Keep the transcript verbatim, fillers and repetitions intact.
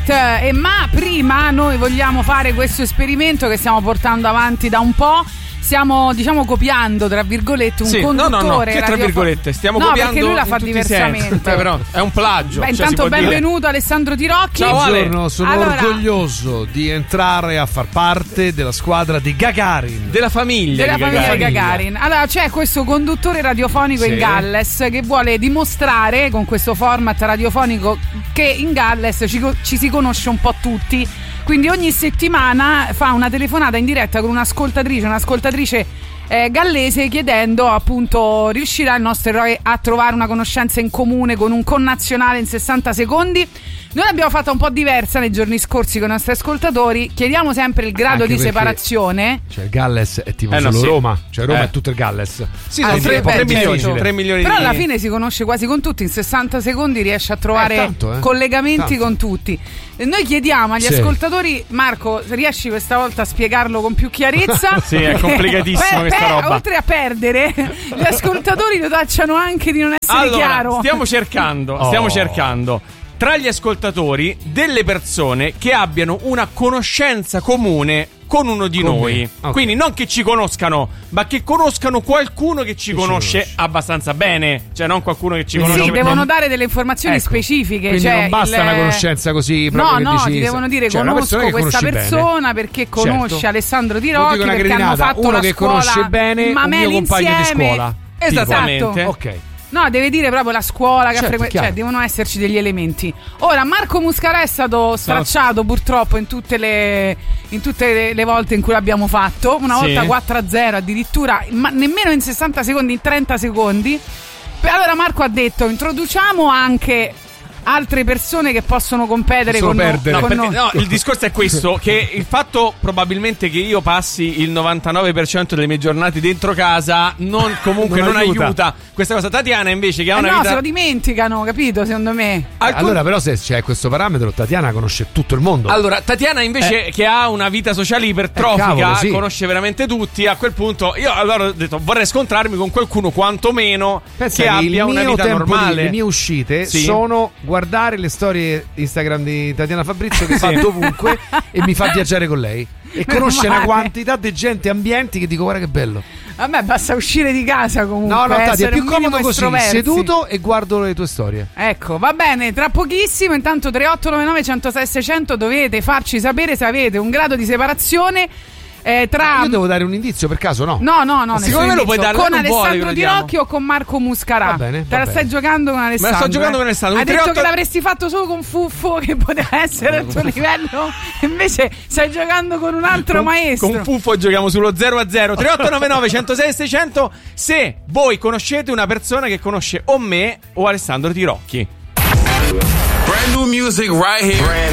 E ma prima noi vogliamo fare questo esperimento che stiamo portando avanti da un po'. Stiamo, diciamo, copiando, tra virgolette, un sì, conduttore. No, no, no, che tra radiofo- virgolette, stiamo no, copiando. perché lui la fa diversamente. Beh, però è un plagio. Beh, cioè, intanto benvenuto dire. Alessandro Tirocchi. Ciao Ale. Buongiorno, sono allora, orgoglioso di entrare a far parte della squadra di Gagarin. Della famiglia della di famiglia Gagarin. di Gagarin. Allora c'è questo conduttore radiofonico Sì. in Galles che vuole dimostrare con questo format radiofonico che in Galles ci, ci si conosce un po' tutti. Quindi ogni settimana fa una telefonata in diretta con un'ascoltatrice, un'ascoltatrice eh, gallese, chiedendo appunto riuscirà il nostro eroe a trovare una conoscenza in comune con un connazionale in sessanta secondi. Noi l'abbiamo fatta un po' diversa nei giorni scorsi con i nostri ascoltatori. Chiediamo sempre il grado Anche di perché, separazione. Cioè il Galles è tipo Eh, no, solo sì. Roma. Cioè Roma Eh. è tutto il Galles. Sì, Ah, sono sì, tre, beh, tre milioni, certo. tre milioni Però di... alla fine si conosce quasi con tutti. In sessanta secondi riesce a trovare Eh, tanto, eh. collegamenti Tanto. con tutti. E noi chiediamo agli Sì. ascoltatori, Marco, riesci questa volta a spiegarlo con più chiarezza? Sì, è complicatissima Beh, questa beh, roba. Oltre a perdere, gli ascoltatori lo tacciano anche di non essere Allora, chiaro. stiamo cercando, Oh. stiamo cercando tra gli ascoltatori delle persone che abbiano una conoscenza comune con uno di Con noi. me. Ok. Quindi non che ci conoscano, ma che conoscano qualcuno che ci Che ci conosce conosce. abbastanza bene. Cioè non qualcuno che ci Quindi conosce. Sì, non- devono non- dare delle informazioni Ecco. specifiche. Quindi cioè non basta il- una conoscenza così No, proprio che no, dici- ti devono dire cioè, una conosco persona che questa conosci persona bene. perché conosce Certo. Alessandro Non Tirocchi, dico una perché hanno grinata, fatto uno la che scuola conosce bene un Mameli mio compagno di insieme. scuola. Esattamente. Ok. No, deve dire proprio la scuola che Certo, ha frequentato. chiaro. Cioè, devono esserci degli elementi. Ora, Marco Muscarà è stato stracciato purtroppo in tutte le in tutte le, le volte in cui l'abbiamo fatto. Una Sì. volta quattro a zero addirittura, ma nemmeno in sessanta secondi, in trenta secondi. Allora Marco ha detto: introduciamo anche altre persone che possono competere Possono con, no- perdere. No, con perché, noi. no, il discorso è questo: che il fatto probabilmente che io passi il novantanove per cento delle mie giornate dentro casa non comunque Non non, aiuta. aiuta. Questa cosa. Tatiana invece che ha Eh una no, vita se lo dimenticano, capito? Secondo me. Alcun- Allora però se c'è questo parametro Tatiana conosce tutto il mondo. Allora, Tatiana invece che ha una vita sociale ipertrofica, Eh, cavolo, sì. conosce veramente tutti, a quel punto io allora ho detto vorrei scontrarmi con qualcuno quantomeno Pensa che il abbia una mio vita tempo di- normale. le mie uscite Sì. sono guardare le storie Instagram di Tatiana Fabrizio che fa dovunque e mi fa viaggiare con lei e Meno conosce una male. quantità di gente e ambienti che dico guarda che bello. Vabbè, basta uscire di casa comunque. No, no, Tati, è essere più un minimo comodo così, estroversi. seduto e guardo le tue storie. Ecco, va bene, tra pochissimo, intanto tre otto nove nove uno zero sei sei zero zero dovete farci sapere se avete un grado di separazione eh, tra... Io devo dare un indizio per caso, no? No, no, no, Secondo nessun me lo puoi indizio. dare, con non vuole che Alessandro lo diamo. Tirocchi o con Marco Muscarà. Va bene, Te va la bene. stai giocando con Alessandro. sto giocando eh? con Alessandro. Hai Un detto tre otto che l'avresti fatto solo con Fuffo, che poteva essere al tuo livello, invece stai giocando con un altro con, maestro. con Fuffo giochiamo sullo zero a zero. tre otto nove nove uno zero sei sei zero zero se voi conoscete una persona che conosce o me o Alessandro Tirocchi. Brand new music right here.